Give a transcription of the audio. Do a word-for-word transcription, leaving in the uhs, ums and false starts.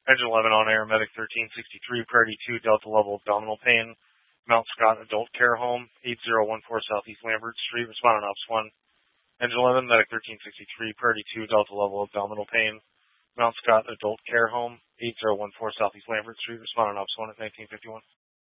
Engine eleven on air, Medic thirteen sixty-three, Priority two, Delta level abdominal pain, Mount Scott Adult Care Home, eight zero one four Southeast Lambert Street, respond on Ops one. Engine eleven, Medic thirteen sixty-three, Priority two, Delta level abdominal pain, Mount Scott Adult Care Home, eight zero one four Southeast Lambert Street, respond on Ops one at nineteen fifty-one.